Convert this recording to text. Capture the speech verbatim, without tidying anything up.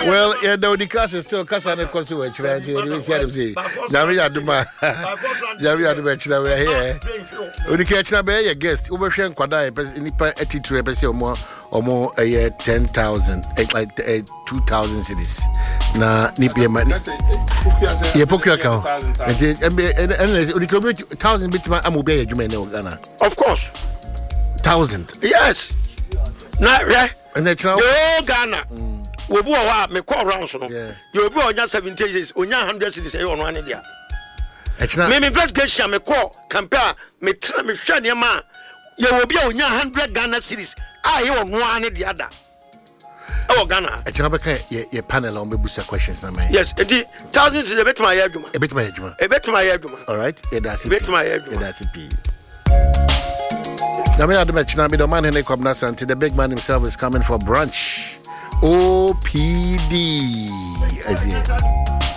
Well, yeah, the Odicas is still Casana Consul, which I didn't say. Jamia Duma, Jamia Duma, we're here. Odicachna Bay, a guest, Ubershan Quadai, Nipa Etitre, or more, or more a year ten thousand, like two thousand cities. Na Nipia Mani, yeah, Pokia account, and Udico thousand bit my Amubay, you may know Ghana. Of course, thousand. Yes, not right. And that's how Ghana. We go wa me call round so no you be on seventy years on one hundred cities e on one dia me me investigation me call compare me tra me hwa ne ma you will be on one hundred Ghana cities ah you on one dia da e Ghana e try be kan ye panel on be busa questions na man yes e di thousands is a bit my adwuma e bit my adwuma e bit my adwuma all right e that's it bit my adwuma e that's it now me adwuma china me do man he come na santi the big man himself is coming for brunch. O P D as here.